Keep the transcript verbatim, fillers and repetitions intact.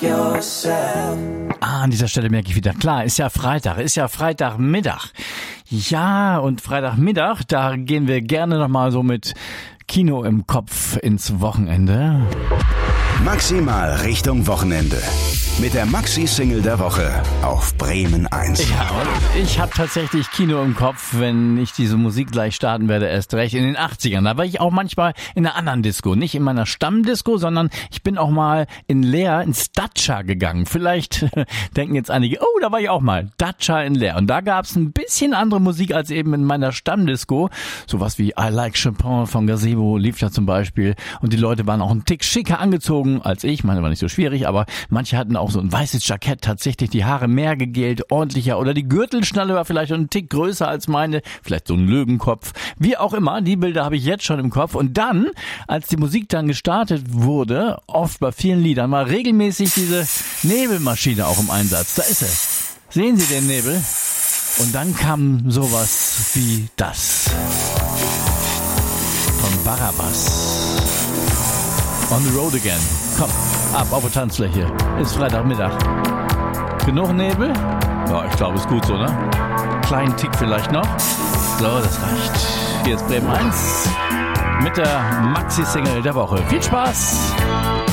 yourself. Ah, an dieser Stelle merke ich wieder, klar, ist ja Freitag, ist ja Freitagmittag. Ja, und Freitagmittag, da gehen wir gerne nochmal so mit Kino im Kopf ins Wochenende. Maximal Richtung Wochenende. Mit der Maxi-Single der Woche auf Bremen eins. Ja, und ich habe tatsächlich Kino im Kopf, wenn ich diese Musik gleich starten werde, erst recht in den achtzigern. Da war ich auch manchmal in einer anderen Disco. Nicht in meiner Stammdisco, sondern ich bin auch mal in Leer ins Dacia gegangen. Vielleicht denken jetzt einige, oh, da war ich auch mal. Dacia in Leer. Und da gab es ein bisschen andere Musik als eben in meiner Stammdisco. Sowas wie I Like Chopin von Gazebo lief da zum Beispiel. Und die Leute waren auch einen Tick schicker angezogen als ich. Meine, war nicht so schwierig, aber manche hatten auch so ein weißes Jackett, tatsächlich die Haare mehr gegelt, ordentlicher, oder die Gürtelschnalle war vielleicht ein Tick größer als meine, vielleicht so ein Löwenkopf, wie auch immer, die Bilder habe ich jetzt schon im Kopf. Und dann, als die Musik dann gestartet wurde, oft bei vielen Liedern, war regelmäßig diese Nebelmaschine auch im Einsatz. Da ist sie. Sehen Sie den Nebel? Und dann kam sowas wie das von Barabbas. On the road again. Komm, ab auf die Tanzfläche. Ist Freitagmittag. Genug Nebel? Ja, ich glaube, ist gut so, ne? Kleinen Tick vielleicht noch. So, das reicht. Hier ist Bremen eins mit der Maxi-Single der Woche. Viel Spaß!